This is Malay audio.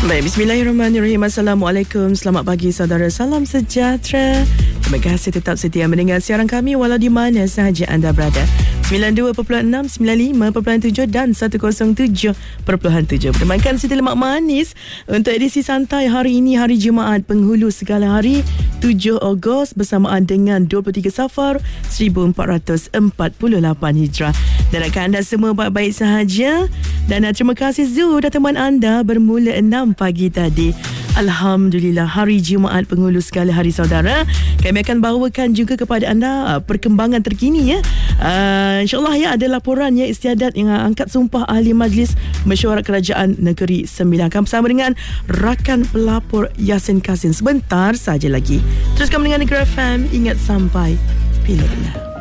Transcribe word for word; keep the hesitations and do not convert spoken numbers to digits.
Baik, bismillahirrahmanirrahim. Assalamualaikum, selamat pagi saudara, salam sejahtera. Terima kasih tetap setia mendengar siaran kami walau di mana sahaja anda berada. sembilan puluh dua perpuluhan enam, sembilan puluh lima perpuluhan tujuh dan seratus tujuh perpuluhan tujuh. Bertemankan Siti Lemak Manis untuk edisi santai hari ini, hari Jumaat Penghulu Segala Hari tujuh Ogos bersamaan dengan dua puluh tiga Safar seribu empat ratus empat puluh lapan Hijrah. Dan akan anda semua baik-baik sahaja. Dan uh, terima kasih Zu dan teman anda bermula enam pagi tadi. Alhamdulillah, hari Jumaat Penghulu Segala Hari saudara. Kami akan bawakan juga kepada anda uh, perkembangan terkini ya. Uh, InsyaAllah ya, ada laporan ya istiadat yang uh, angkat sumpah Ahli Majlis Mesyuarat Kerajaan Negeri Sembilan. Akan bersama dengan rakan pelapor Yasin Kasim sebentar saja lagi. Teruskan mendengar Negeri F M. Ingat sampai bila-bila.